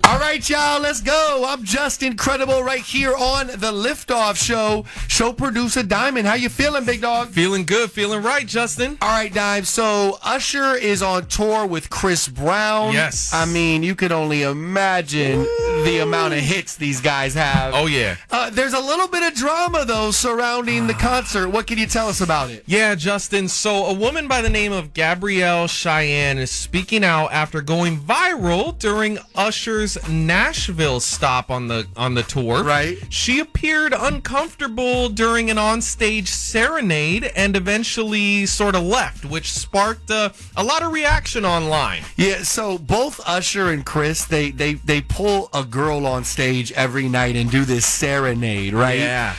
All right, y'all, let's go. I'm just incredible right here on the Liftoff Show. Show producer Diamond, how you feeling, big dog? Feeling good, feeling right, Justin. All right, Dime. So Usher is on tour with Chris Brown. Yes. I mean, you could only imagine the amount of hits these guys have. Oh, yeah. There's a little bit of drama, though, surrounding the concert. What can you tell us about it? Yeah, Justin. So a woman by the name of Gabrielle Cheyenne is speaking out after going viral during Usher's Nashville stop on the tour. Right. She appeared uncomfortable during an onstage serenade and eventually sort of left, which sparked a lot of reaction online. Yeah, so both Usher and Chris, they pull a girl on stage every night and do this serenade, right? Yeah.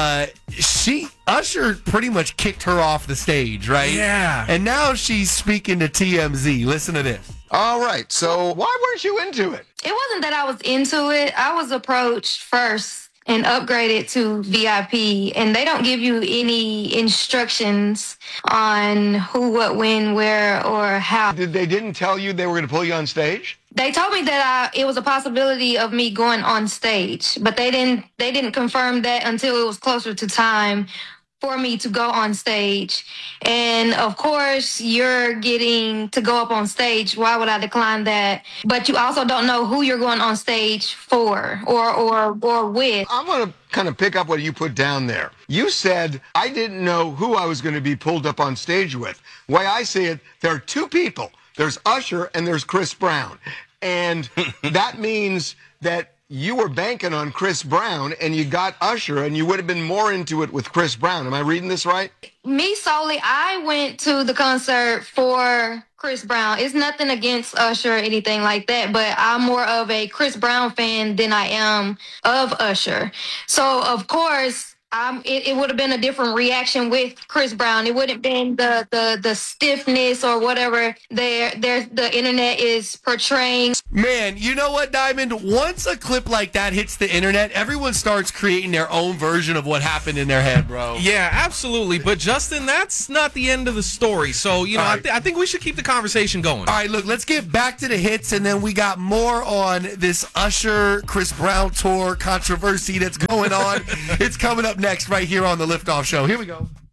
Usher pretty much kicked her off the stage, right? Yeah. And now she's speaking to TMZ. Listen to this. All right, so why weren't you into it? It wasn't that I was into it. I was approached first and upgraded to VIP, and they don't give you any instructions on who, what, when, where, or how. They didn't tell you they were going to pull you on stage? They told me that it was a possibility of me going on stage, but they didn't confirm that until it was closer to time for me to go on stage. And of course, you're getting to go up on stage. Why would I decline that? But you also don't know who you're going on stage for or with. I'm going to kind of pick up what you put down there. You said, I didn't know who I was going to be pulled up on stage with. The way I see it, there are two people. There's Usher and there's Chris Brown. And that means that you were banking on Chris Brown and you got Usher and you would have been more into it with Chris Brown. Am I reading this right? Me solely, I went to the concert for Chris Brown. It's nothing against Usher or anything like that, but I'm more of a Chris Brown fan than I am of Usher. So, of course, it would have been a different reaction with Chris Brown. It wouldn't have been the stiffness or whatever the internet is portraying. Man, you know what, Diamond? Once a clip like that hits the internet, everyone starts creating their own version of what happened in their head, bro. Yeah, absolutely. But, Justin, that's not the end of the story. So, Right. I think we should keep the conversation going. All right, look, let's get back to the hits, and then we got more on this Usher, Chris Brown tour controversy that's going on. It's coming up next right here on the Liftoff Show. Here we go.